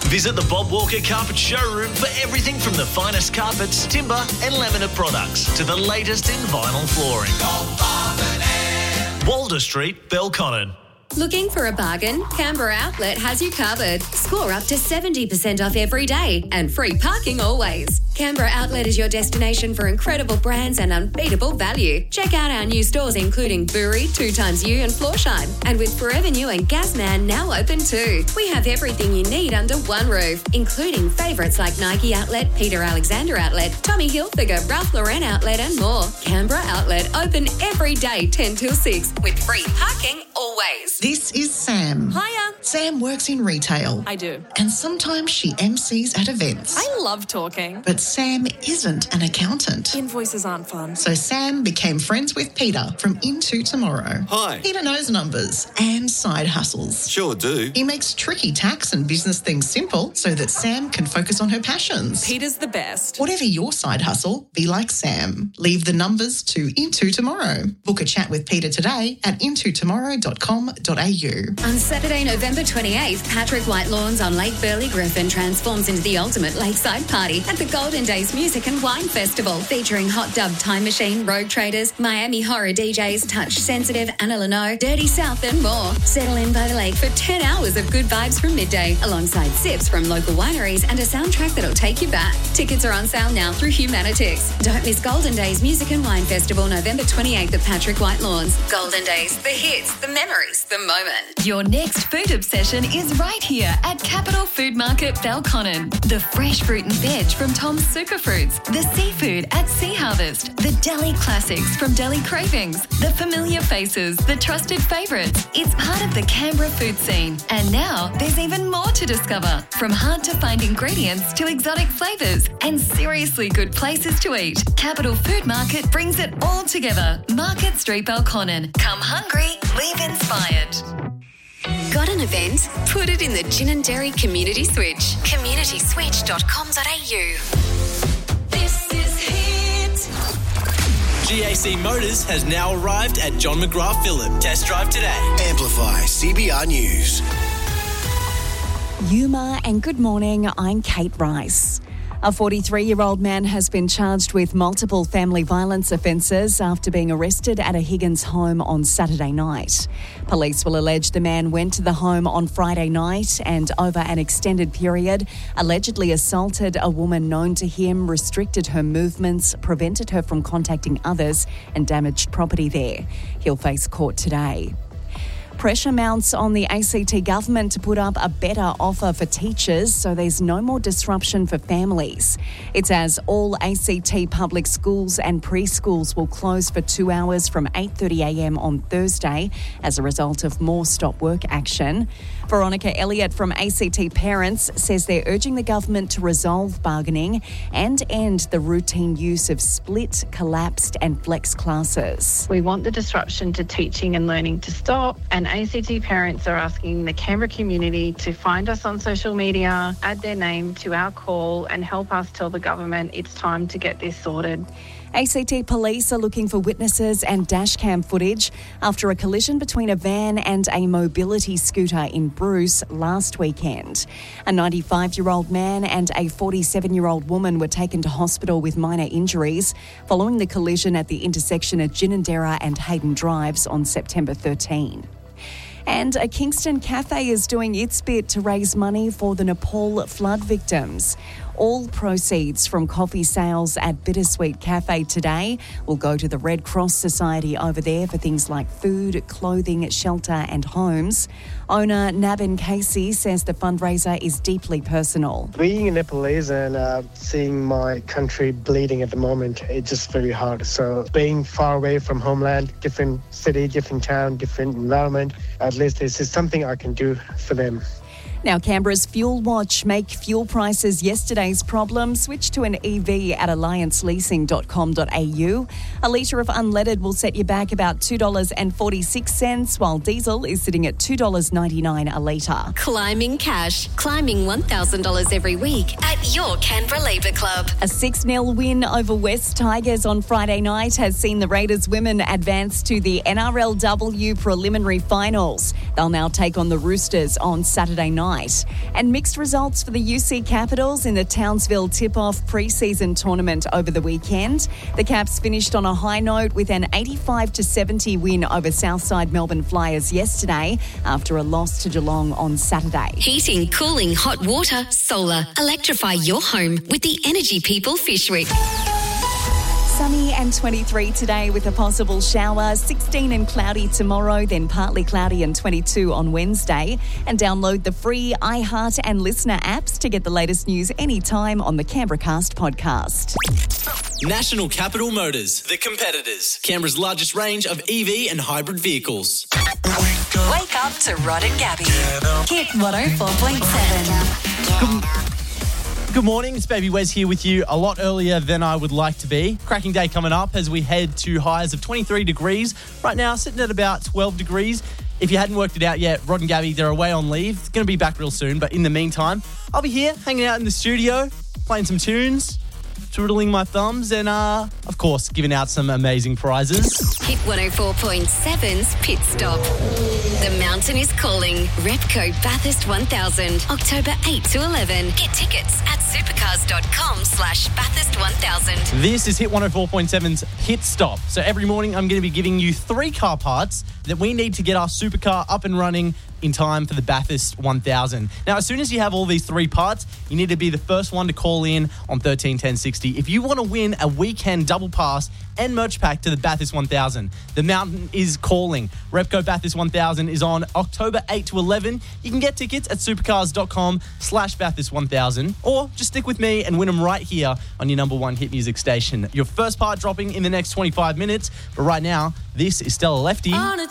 Visit the Bob Walker Carpet Showroom for everything from the finest carpets, timber and laminate products to the latest in vinyl flooring. Walder Street, Belconnen. Looking for a bargain? Canberra Outlet has you covered. Score up to 70% off every day and free parking always. Canberra Outlet is your destination for incredible brands and unbeatable value. Check out our new stores including Buri, 2XU and Floorshine. And with Forever New and Gasman now open too. We have everything you need under one roof, including favourites like Nike Outlet, Peter Alexander Outlet, Tommy Hilfiger, Ralph Lauren Outlet and more. Canberra Outlet open every day 10 till 6 with free parking always. This is Sam. Hiya. Sam works in retail. I do. And sometimes she MCs at events. I love talking. But Sam isn't an accountant. Invoices aren't fun. So Sam became friends with Peter from Into Tomorrow. Hi. Peter knows numbers and side hustles. Sure do. He makes tricky tax and business things simple so that Sam can focus on her passions. Peter's the best. Whatever your side hustle, be like Sam. Leave the numbers to Into Tomorrow. Book a chat with Peter today at intotomorrow.com.au. On Saturday, November 28th, Patrick White Lawns on Lake Burley Griffin transforms into the ultimate lakeside party at the Golden Days Music and Wine Festival, featuring Hot Dub Time Machine, Rogue Traders, Miami Horror DJs, Touch Sensitive, Anna Leno, Dirty South and more. Settle in by the lake for 10 hours of good vibes from midday, alongside sips from local wineries and a soundtrack that'll take you back. Tickets are on sale now through Humanitix. Don't miss Golden Days Music and Wine Festival, November 28th at Patrick White Lawns. Golden Days, the hits, the memories, the moment. Your next food obsession is right here at Capital Food Market Belconnen. The fresh fruit and veg from Tom's Superfruits, the seafood at Sea Harvest, the deli classics from Deli Cravings, the familiar faces, the trusted favourites. It's part of the Canberra food scene. And now there's even more to discover, from hard to find ingredients to exotic flavours and seriously good places to eat. Capital Food Market brings it all together. Market Street Belconnen. Come hungry, leave inspired. Got an event? Put it in the Gin and Dairy Community Switch. communityswitch.com.au. This is Hit. GAC Motors has now arrived at John McGrath Phillip. Test drive today. Amplify CBR News. Yuma, and good morning, I'm Kate Rice. A 43-year-old man has been charged with multiple family violence offences after being arrested at a Higgins home on Saturday night. Police will allege the man went to the home on Friday night and over an extended period allegedly assaulted a woman known to him, restricted her movements, prevented her from contacting others and damaged property there. He'll face court today. Pressure mounts on the ACT government to put up a better offer for teachers so there's no more disruption for families. It's as all ACT public schools and preschools will close for 2 hours from 8:30am on Thursday as a result of more stop work action. Veronica Elliott from ACT Parents says they're urging the government to resolve bargaining and end the routine use of split, collapsed and flex classes. We want the disruption to teaching and learning to stop, and ACT Parents are asking the Canberra community to find us on social media, add their name to our call and help us tell the government it's time to get this sorted. ACT Police are looking for witnesses and dashcam footage after a collision between a van and a mobility scooter in Bruce last weekend. A 95-year-old man and a 47-year-old woman were taken to hospital with minor injuries following the collision at the intersection of Ginninderra and Hayden Drives on September 13. And a Kingston cafe is doing its bit to raise money for the Nepal flood victims. All proceeds from coffee sales at Bittersweet Cafe today will go to the Red Cross Society over there for things like food, clothing, shelter and homes. Owner Nabin Casey says the fundraiser is deeply personal. Being a Nepalese and seeing my country bleeding at the moment, it's just very hard. So being far away from homeland, different city, different town, different environment, at least this is something I can do for them. Now, Canberra's Fuel Watch make fuel prices yesterday's problem. Switch to an EV at allianceleasing.com.au. A litre of unleaded will set you back about $2.46, while diesel is sitting at $2.99 a litre. Climbing cash. Climbing $1,000 every week at your Canberra Labour Club. A 6-0 win over West Tigers on Friday night has seen the Raiders women advance to the NRLW preliminary finals. They'll now take on the Roosters on Saturday night. tonight. And mixed results for the UC Capitals in the Townsville tip-off pre-season tournament over the weekend. The Caps finished on a high note with an 85-70 win over Southside Melbourne Flyers yesterday after a loss to Geelong on Saturday. Heating, cooling, hot water, solar. Electrify your home with the Energy People Fish Wick. Sunny and 23 today with a possible shower, 16 and cloudy tomorrow, then partly cloudy and 22 on Wednesday. And download the free iHeart and Listener apps to get the latest news anytime on the Canberra Cast podcast. National Capital Motors, the competitors. Canberra's largest range of EV and hybrid vehicles. Wake up to Rod and Gabby. Hit 104.7. Good morning, it's Baby Wes here with you a lot earlier than I would like to be. Cracking day coming up as we head to highs of 23 degrees. Right now, sitting at about 12 degrees. If you hadn't worked it out yet, Rod and Gabby, they're away on leave. It's going to be back real soon, but in the meantime, I'll be here hanging out in the studio, playing some tunes, twiddling my thumbs, and, of course, giving out some amazing prizes. Hit 104.7's Pit Stop. The mountain is calling. Repco Bathurst 1000, October 8 to 11. Get tickets at supercars.com/Bathurst 1000. This is Hit 104.7's Pit Stop. So every morning I'm going to be giving you 3 car parts that we need to get our supercar up and running in time for the Bathurst 1000. Now, as soon as you have all these 3 parts, you need to be the first one to call in on 13 10 60 if you want to win a weekend double pass and merch pack to the Bathurst 1000. The mountain is calling. Repco Bathurst 1000 is on October 8 to 11. You can get tickets at supercars.com/Bathurst 1000 or just stick with me and win them right here on your number one hit music station. Your first part dropping in the next 25 minutes. But right now, this is Stella Lefty.